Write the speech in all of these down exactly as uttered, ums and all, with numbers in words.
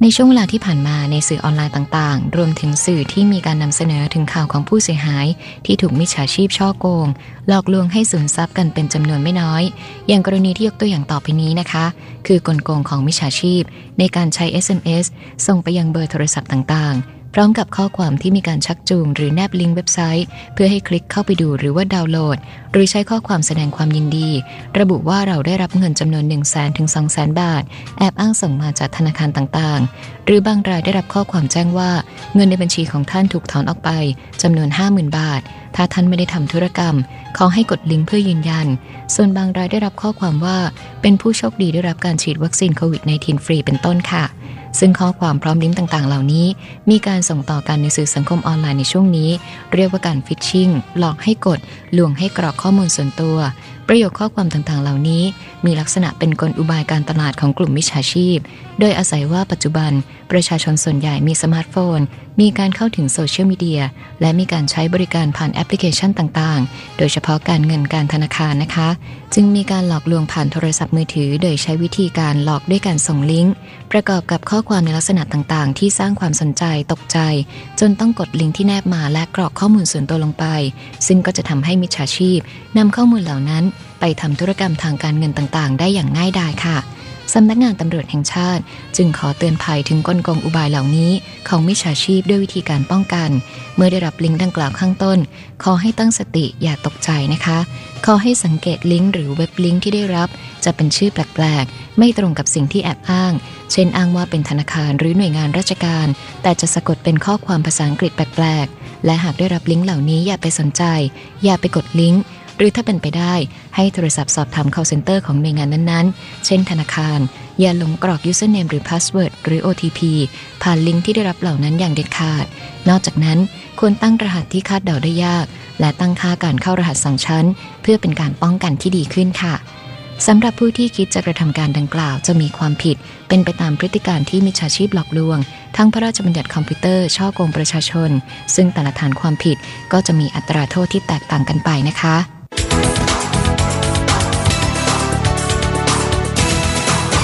ในช่วงเวลาที่ผ่านมาในสื่อออนไลน์ต่างๆรวมถึงสื่อที่มีการนำเสนอถึงข่าวของผู้เสียหายที่ถูกมิจฉาชีพฉ้อโกงหลอกลวงให้สูญทรัพย์กันเป็นจำนวนไม่น้อยอย่างกรณีที่ยกตัวอย่างต่อไปนี้นะคะคือกลโกงของมิจฉาชีพในการใช้ เอส เอ็ม เอส ส่งไปยังเบอร์โทรศัพท์ต่างๆพร้อมกับข้อความที่มีการชักจูงหรือแนบลิงก์เว็บไซต์เพื่อให้คลิกเข้าไปดูหรือว่าดาวน์โหลดหรือใช้ข้อความแสดงความยินดีระบุว่าเราได้รับเงินจำนวน หนึ่งแสน ถึง สองแสน บาทแอบอ้างส่งมาจากธนาคารต่างๆหรือบางรายได้รับข้อความแจ้งว่าเงินในบัญชีของท่านถูกถอนออกไปจำนวน ห้าหมื่น บาทถ้าท่านไม่ได้ทำธุรกรรมขอให้กดลิงก์เพื่อยืนยันส่วนบางรายได้รับข้อความว่าเป็นผู้โชคดีได้รับการฉีดวัคซีนโควิด สิบเก้า ฟรีเป็นต้นค่ะซึ่งข้อความพร้อมลิงก์ต่างๆเหล่านี้มีการส่งต่อกันในสื่อสังคมออนไลน์ในช่วงนี้เรียกว่าการฟิชชิงหลอกให้กดลวงให้กรอกข้อมูลส่วนตัวประโยคข้อความต่างๆเหล่านี้มีลักษณะเป็นกลอุบายการตลาดของกลุ่มมิจฉาชีพโดยอาศัยว่าปัจจุบันประชาชนส่วนใหญ่มีสมาร์ทโฟนมีการเข้าถึงโซเชียลมีเดียและมีการใช้บริการผ่านแอปพลิเคชันต่างๆโดยเฉพาะการเงินการธนาคารนะคะจึงมีการหลอกลวงผ่านโทรศัพท์มือถือโดยใช้วิธีการหลอกด้วยการส่งลิงก์ประกอบกับข้อความในลักษณะต่างๆที่สร้างความสนใจตกใจจนต้องกดลิงก์ที่แนบมาและกรอกข้อมูลส่วนตัวลงไปซึ่งก็จะทำให้มิจฉาชีพนำข้อมูลเหล่านั้นไปทำธุรกรรมทางการเงินต่างๆได้อย่างง่ายดายค่ะสำนักงานตำรวจแห่งชาติจึงขอเตือนภัยถึงกลโกงอุบายเหล่านี้ของมิจฉาชีพด้วยวิธีการป้องกันเมื่อได้รับลิงก์ดังกล่าวข้างต้นขอให้ตั้งสติอย่าตกใจนะคะขอให้สังเกตลิงก์หรือเว็บลิงก์ที่ได้รับจะเป็นชื่อแปลกๆไม่ตรงกับสิ่งที่แอบอ้างเช่นอ้างว่าเป็นธนาคารหรือหน่วยงานราชการแต่จะสะกดเป็นข้อความภาษาอังกฤษแปลกๆและหากได้รับลิงก์เหล่านี้อย่าไปสนใจอย่าไปกดลิงก์หรือถ้าเป็นไปได้ให้โทรศัพท์สอบถาม call center ของหน่วยงานนั้นๆเช่นธนาคารอย่าหลงกรอก username หรือ password หรือ โอ ที พี ผ่านลิงก์ที่ได้รับเหล่านั้นอย่างเด็ดขาดนอกจากนั้นควรตั้งรหัสที่คาดเดาได้ยากและตั้งค่าการเข้ารหัสสองชั้นเพื่อเป็นการป้องกันที่ดีขึ้นค่ะสำหรับผู้ที่คิดจะกระทำการดังกล่าวจะมีความผิดเป็นไปตามพฤติการที่มิจฉาชีพหลอกลวงทั้งพระราชบัญญัติคอมพิวเตอร์ฉ้อโกงประชาชนซึ่งแต่ละฐานความผิดก็จะมีอัตราโทษที่แตกต่างกันไปนะคะ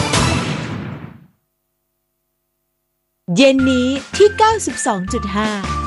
เย็นนี้ที่ เก้าสิบสองจุดห้า